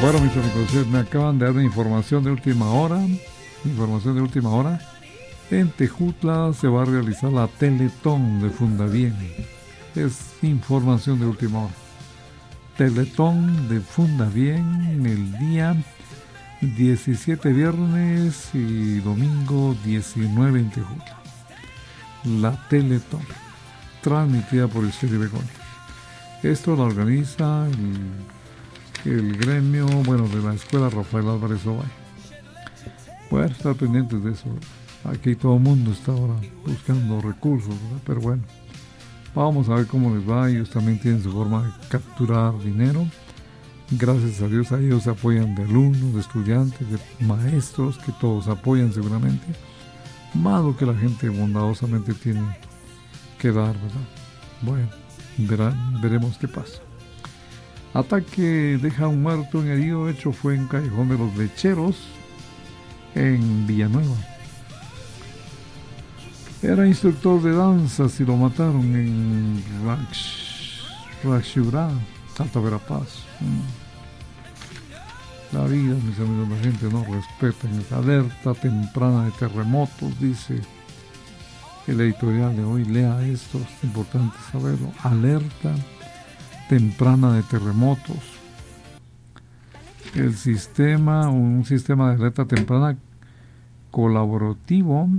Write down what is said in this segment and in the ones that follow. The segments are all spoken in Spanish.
Bueno, mis amigos, me acaban de dar información de última hora. Información de última hora. En Tejutla se va a realizar la Teletón de Fundavien. Es información de última hora. Teletón de Fundavien el día 17 viernes y domingo 19 en Tejutla. La Teletón, transmitida por el Estéreo Begonia. Esto lo organiza el gremio, de la escuela Rafael Álvarez Ovalle. Bueno, estar pendientes de eso. Aquí todo el mundo está ahora buscando recursos, ¿verdad? Pero bueno, vamos a ver cómo les va. Ellos también tienen su forma de capturar dinero. Gracias a Dios, a ellos se apoyan de alumnos, de estudiantes, de maestros, que todos apoyan seguramente. Más lo que la gente bondadosamente tiene que dar, ¿verdad? Bueno, veremos qué pasa. Ataque deja un muerto, un herido. Hecho fue en Callejón de los Lecheros, en Villanueva. Era instructor de danzas y lo mataron en Raxiurá, Alta Verapaz. La vida, mis amigos, la gente no respeta. Alerta temprana de terremotos, dice el editorial de hoy. Lea esto, es importante saberlo. Alerta temprana de terremotos. Un sistema de alerta temprana colaborativo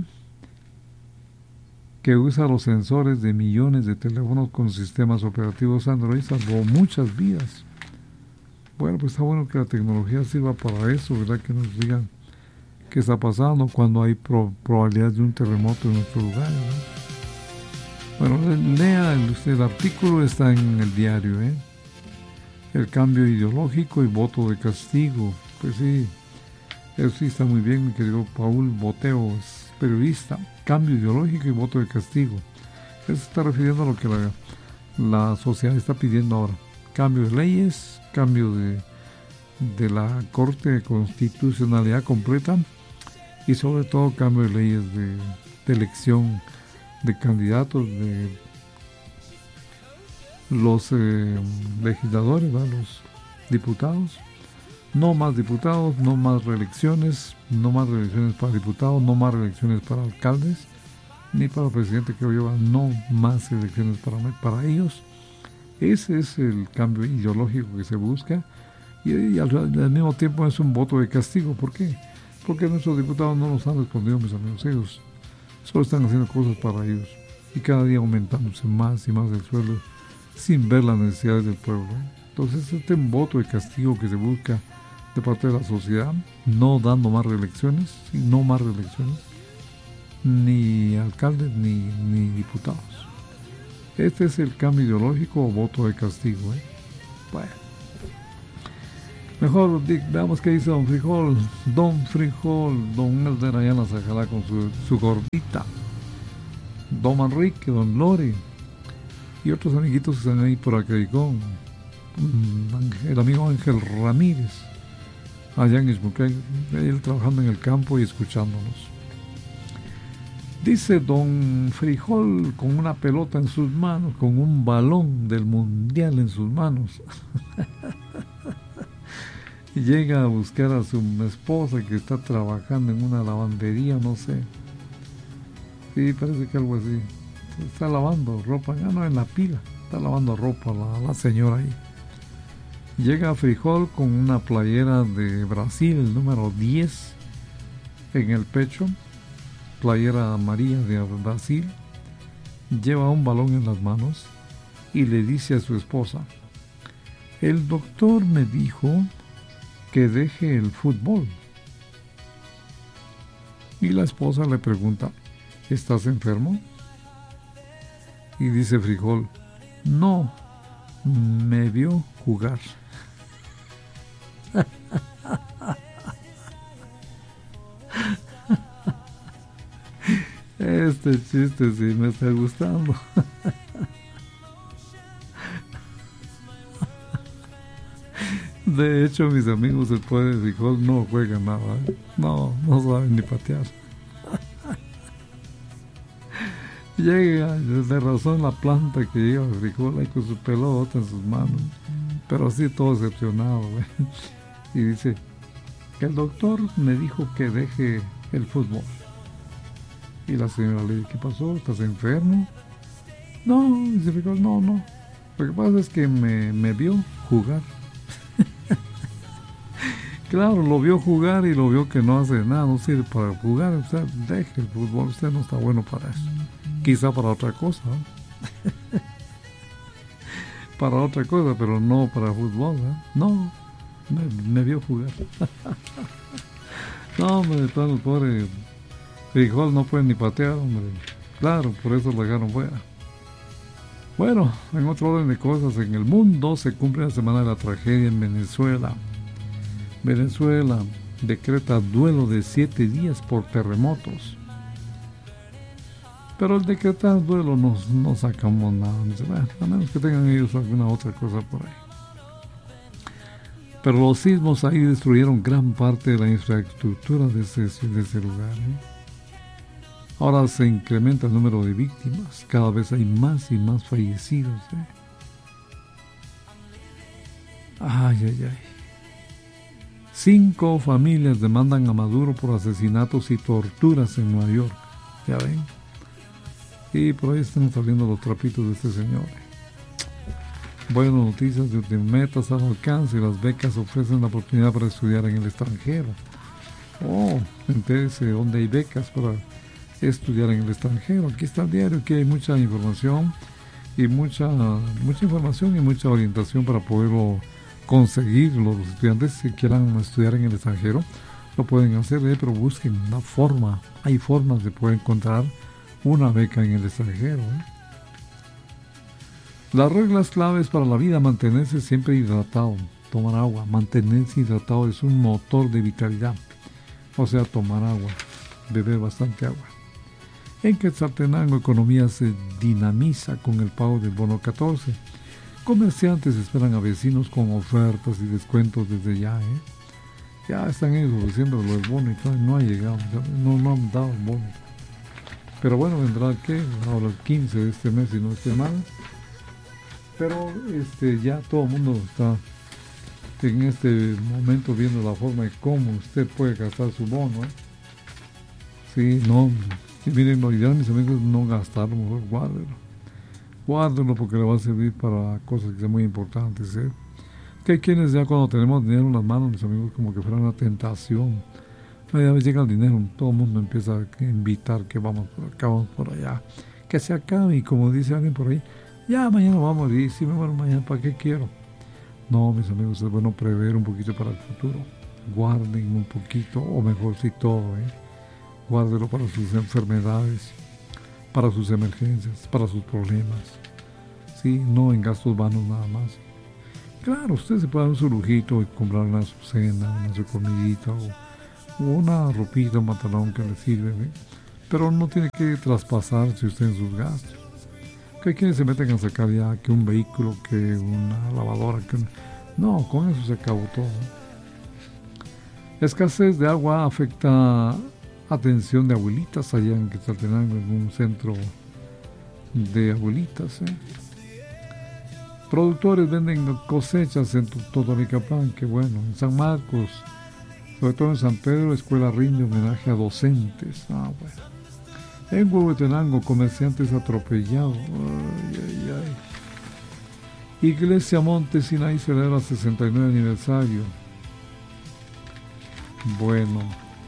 que usa los sensores de millones de teléfonos con sistemas operativos Android salvó muchas vidas. Bueno, pues está bueno que la tecnología sirva para eso, ¿verdad? Que nos digan qué está pasando cuando hay probabilidad de un terremoto en nuestro lugar, ¿verdad? Bueno, lea el artículo, está en el diario, ¿eh? El cambio ideológico y voto de castigo. Pues sí, eso sí está muy bien, mi querido Paul Boteo, es periodista. Cambio ideológico y voto de castigo. Eso está refiriendo a lo que la sociedad está pidiendo ahora. Cambio de leyes, cambio de la Corte de Constitucionalidad completa y sobre todo cambio de leyes de elección de candidatos, de los legisladores, ¿verdad? Los diputados. No más diputados, no más reelecciones, no más reelecciones para diputados, no más reelecciones para alcaldes, ni para presidente, que lleva, no más elecciones para ellos. Ese es el cambio ideológico que se busca y al mismo tiempo es un voto de castigo. ¿Por qué? Porque nuestros diputados no nos han respondido, mis amigos. Ellos solo están haciendo cosas para ellos y cada día aumentándose más y más el sueldo sin ver las necesidades del pueblo. Entonces este es un voto de castigo que se busca de parte de la sociedad, no dando más reelecciones, no más reelecciones, ni alcaldes ni diputados. Este es el cambio ideológico o voto de castigo, ¿eh? Bueno. Mejor veamos qué dice Don Frijol. Don Elder allá en la Sajala con su gordita. Don Manrique, Don Lore y otros amiguitos que están ahí por Acredicón. El amigo Ángel Ramírez, allá en Ismuquén, él trabajando en el campo y escuchándonos. Dice Don Frijol con una pelota en sus manos, con un balón del mundial en sus manos. Y llega a buscar a su esposa que está trabajando en una lavandería, no sé. Sí, parece que algo así. Está lavando ropa, ya no en la pila, está lavando ropa la señora ahí. Llega Frijol con una playera de Brasil, el número 10 en el pecho, playera amarilla de Brasil, lleva un balón en las manos y le dice a su esposa: el doctor me dijo que deje el fútbol. Y la esposa le pregunta: ¿estás enfermo? Y dice Frijol: no, me vio jugar. Este chiste sí me está gustando. De hecho, mis amigos, el pobre Frijol no juega nada, ¿eh? No saben ni patear. Llega de razón la planta que lleva Frijol ahí con su pelota en sus manos, pero así todo decepcionado, ¿eh? y dice, el doctor me dijo que deje el fútbol. Y la señora le dice, ¿qué pasó? ¿Estás enfermo? No, dice, no. Lo que pasa es que me vio jugar. Claro, lo vio jugar y lo vio que no hace nada, no sirve para jugar. Usted deje el fútbol, usted no está bueno para eso. Quizá para otra cosa, ¿no? Para otra cosa, pero no para fútbol, ¿eh? No, me vio jugar. No, hombre, de plano, pobre frijol no puede ni patear, hombre. Claro, por eso lo dejaron fuera. Bueno, en otro orden de cosas, en el mundo se cumple la semana de la tragedia en Venezuela. Venezuela decreta duelo de 7 días por terremotos. Pero el decretar duelo no sacamos nada. Bueno, a menos que tengan ellos alguna otra cosa por ahí. Pero los sismos ahí destruyeron gran parte de la infraestructura de ese lugar, ¿eh? Ahora se incrementa el número de víctimas. Cada vez hay más y más fallecidos, ¿eh? Ay. 5 familias demandan a Maduro por asesinatos y torturas en Nueva York. ¿Ya ven? Y por ahí están saliendo los trapitos de este señor. Buenas noticias de metas al alcance. Las becas ofrecen la oportunidad para estudiar en el extranjero. Entérese dónde hay becas para estudiar en el extranjero. Aquí está el diario, aquí hay mucha información y mucha información y mucha orientación para poderlo conseguir. Los estudiantes que quieran estudiar en el extranjero lo pueden hacer, pero busquen una forma. Hay formas de poder encontrar una beca en el extranjero, ¿eh? Las reglas claves para la vida: mantenerse siempre hidratado, tomar agua. Mantenerse hidratado es un motor de vitalidad, o sea, tomar agua, beber bastante agua. En Quetzaltenango, economía se dinamiza con el pago del bono 14. Comerciantes esperan a vecinos con ofertas y descuentos desde ya, ¿eh? Ya están ellos ofreciendo el bono y todavía no ha llegado, no han dado el bono. Pero bueno, vendrá ahora el 15 de este mes, si no esté mal. Pero ya todo el mundo está en este momento viendo la forma de cómo usted puede gastar su bono, ¿eh? Sí, miren, lo ideal, mis amigos, no gastarlo, mejor guárdelo porque le va a servir para cosas que son muy importantes, ¿eh? Que hay quienes ya cuando tenemos dinero en las manos, mis amigos, como que fuera una tentación. A veces llega el dinero, todo el mundo empieza a invitar que vamos por acá, vamos por allá, que se acabe, y como dice alguien por ahí, ya mañana vamos a morir, si me muero mañana, ¿para qué quiero? No, mis amigos, es bueno prever un poquito para el futuro. Guarden un poquito, o mejor si todo, guárdelo para sus enfermedades, para sus emergencias, para sus problemas. Sí, no en gastos vanos nada más. Claro, usted se puede dar su lujito y comprar una su cena, una su comidita, o una ropita, un pantalón que le sirve, ¿eh? Pero no tiene que traspasarse usted en sus gastos. Que hay quienes se meten a sacar ya que un vehículo, que una lavadora, no, con eso se acabó todo. Escasez de agua afecta atención de abuelitas allá en Quetzaltenango, en un centro de abuelitas, ¿eh? Productores venden cosechas en Totonicapán, que bueno, en San Marcos, sobre todo en San Pedro, la escuela rinde homenaje a docentes. Bueno. En Huehuetenango, comerciantes atropellados. Iglesia Monte Sinaí celebra 69 aniversario. Bueno.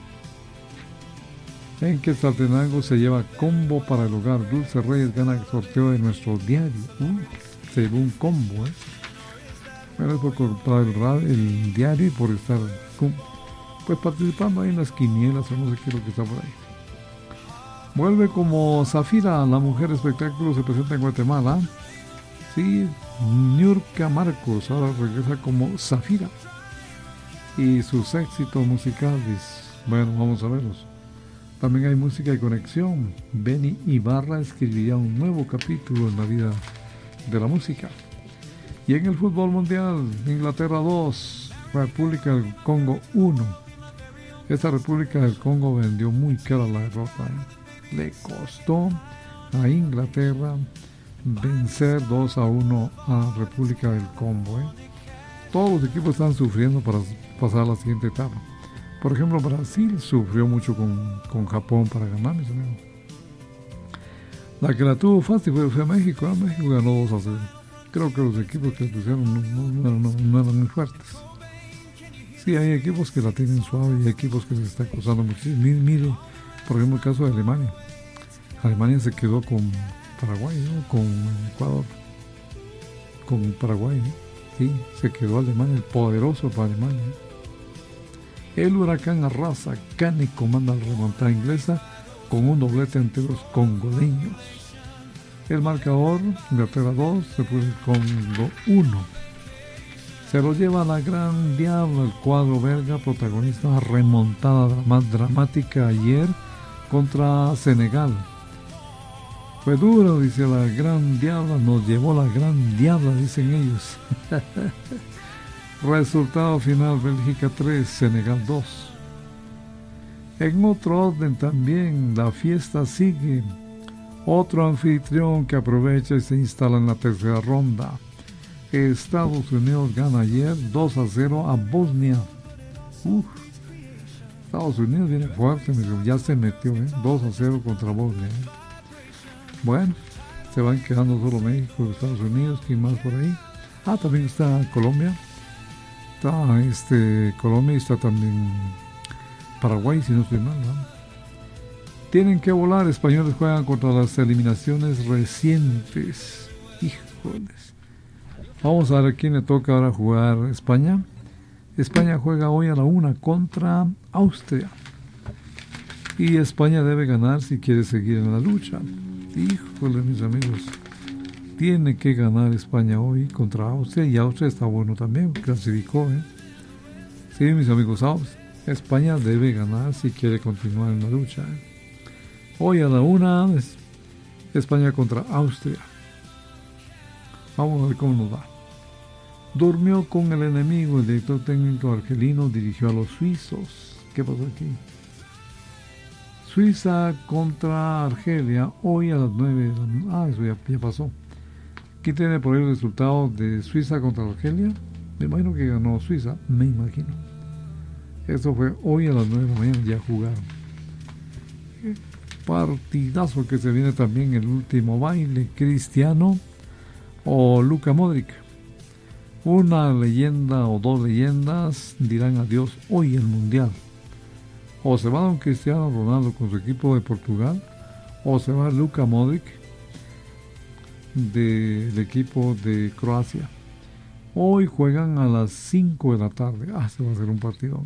En Quetzaltenango se lleva combo para el hogar. Dulce Reyes gana el sorteo de nuestro diario. Se llevó un combo, ¿eh? Bueno, es por comprar el diario y por estar pues participando ahí en las quinielas o no sé qué es lo que está por ahí. Vuelve como Zafira, la mujer espectáculo, se presenta en Guatemala. Sí, Niurka Marcos ahora regresa como Zafira. Y sus éxitos musicales, bueno, vamos a verlos. También hay música y conexión. Benny Ibarra escribiría un nuevo capítulo en la vida de la música. Y en el fútbol mundial, Inglaterra 2, República del Congo 1. Esta República del Congo vendió muy cara la derrota, ¿eh? Le costó a Inglaterra vencer 2-1 a República del Congo, ¿eh? Todos los equipos están sufriendo para pasar a la siguiente etapa. Por ejemplo, Brasil sufrió mucho con Japón para ganar, mis amigos. La que la tuvo fácil fue México. México ganó 2-0. Creo que los equipos que pusieron no eran muy fuertes. Sí, hay equipos que la tienen suave y hay equipos que se están acusando muchísimo. Mire, por ejemplo, el caso de Alemania. Alemania se quedó con Paraguay, ¿no? Con Ecuador. Con Paraguay, ¿no? Sí, se quedó Alemania, el poderoso para Alemania. El huracán arrasa, Cane comanda la remontada inglesa con un doblete ante los congoleños. El marcador, Inglaterra 2, República Congo 1. Se lo lleva la gran diabla, el cuadro belga, protagonista de una remontada más dramática ayer contra Senegal. Fue duro, dice la gran diabla, nos llevó la gran diabla, dicen ellos. Resultado final, Bélgica 3, Senegal 2. En otro orden también, la fiesta sigue. Otro anfitrión que aprovecha y se instala en la tercera ronda. Estados Unidos gana ayer 2-0 a Bosnia. Estados Unidos viene fuerte, ya se metió, 2-0 contra Bosnia. Bueno, se van quedando solo México y Estados Unidos. ¿Quién más por ahí? También está Colombia. Está Colombia y está también Paraguay, si no estoy mal, ¿no? Tienen que volar. Españoles juegan contra las eliminaciones recientes. Híjoles. Vamos a ver a quién le toca ahora jugar. España. España juega hoy a la 1 contra Austria. Y España debe ganar si quiere seguir en la lucha. Híjole, mis amigos. Tiene que ganar España hoy contra Austria. Y Austria está bueno también. Clasificó, Sí, mis amigos. España debe ganar si quiere continuar en la lucha. Hoy a la 1 España contra Austria. Vamos a ver cómo nos va. Durmió con el enemigo. El director técnico argelino dirigió a los suizos. ¿Qué pasó aquí? Suiza contra Argelia. Hoy a las 9. Eso ya pasó. ¿Quién tiene por ahí el resultado de Suiza contra Argelia? Me imagino que ganó Suiza. Me imagino. Eso fue hoy a las 9 de la mañana. Ya jugaron. Partidazo que se viene también, el último baile. Cristiano o Luka Modric. Una leyenda o dos leyendas dirán adiós hoy el Mundial. O se va don Cristiano Ronaldo con su equipo de Portugal, o se va Luka Modric del equipo de Croacia. Hoy juegan a las 5 de la tarde. Se va a hacer un partidón.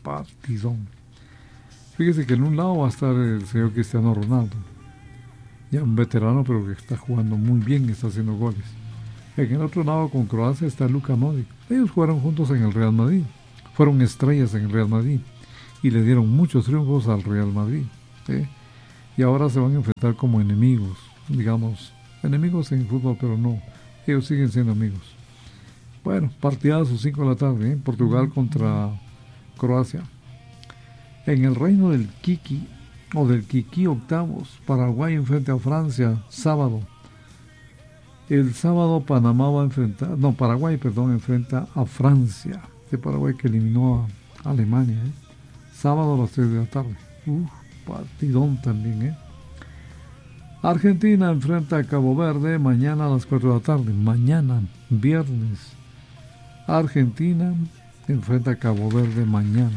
Fíjese que en un lado va a estar el señor Cristiano Ronaldo, ya un veterano, pero que está jugando muy bien y está haciendo goles. En el otro lado con Croacia está Luka Modric. Ellos jugaron juntos en el Real Madrid, fueron estrellas en el Real Madrid y le dieron muchos triunfos al Real Madrid, y ahora se van a enfrentar como enemigos, digamos, enemigos en el fútbol, pero no, ellos siguen siendo amigos. Bueno, partidazo 5 de la tarde, Portugal contra Croacia. En el reino del Kiki o del Kiki octavos, Paraguay enfrenta a Francia sábado. El sábado Paraguay enfrenta a Francia. De Paraguay que eliminó a Alemania. Sábado a las 3 de la tarde. Partidón también. Argentina enfrenta a Cabo Verde mañana a las 4 de la tarde. Mañana, viernes. Argentina enfrenta a Cabo Verde mañana.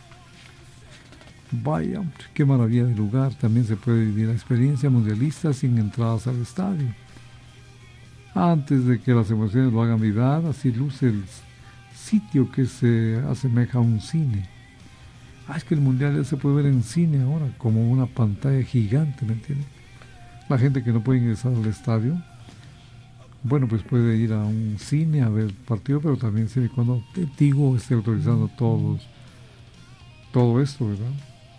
Vaya, qué maravilla de lugar. También se puede vivir la experiencia mundialista sin entradas al estadio. Antes de que las emociones lo hagan vibrar, así luce el sitio que se asemeja a un cine. Es que el mundial ya se puede ver en cine ahora, como una pantalla gigante, ¿me entiendes? La gente que no puede ingresar al estadio, bueno, pues puede ir a un cine a ver el partido, pero también siempre y cuando Tigo esté autorizando todo esto, ¿verdad?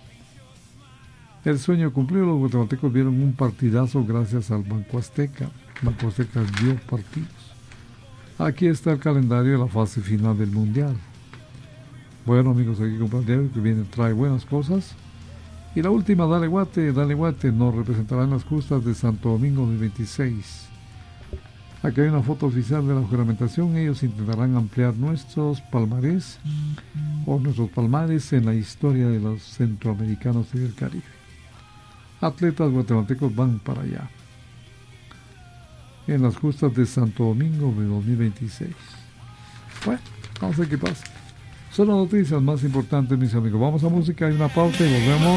El sueño cumplido, los guatemaltecos vieron un partidazo gracias al Banco Azteca. Banco Azteca dio partidos. Aquí está el calendario de la fase final del Mundial. Bueno, amigos, aquí con el diario que viene trae buenas cosas. Y la última, Dale Guate, nos representará en las justas de Santo Domingo del 26. Aquí hay una foto oficial de la juramentación. Ellos intentarán ampliar nuestros palmares en la historia de los centroamericanos y del Caribe. Atletas guatemaltecos van para allá en las justas de Santo Domingo de 2026. Bueno, vamos a ver qué pasa. Son las noticias más importantes, mis amigos. Vamos a música, hay una pausa y volvemos.